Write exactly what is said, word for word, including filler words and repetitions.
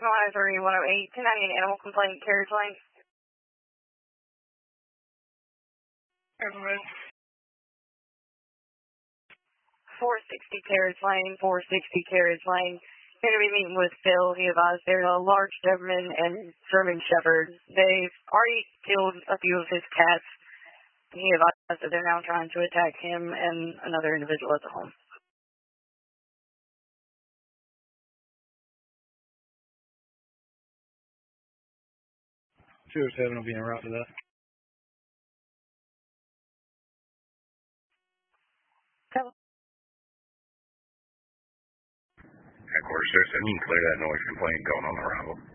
one oh three, one oh eight, two ninety-eight Animal Complaint, Carriage Lane. Everman. four sixty Carriage Lane, four sixty Carriage Lane. Going to be meeting with Phil. He advised there's a large Doberman and German Shepherd. They've already killed a few of his cats. He advised that they're now trying to attack him and another individual at the home. two oh seven will be en route to that. Headquarters, sir, so you can clear that noise complaint going on the arrival.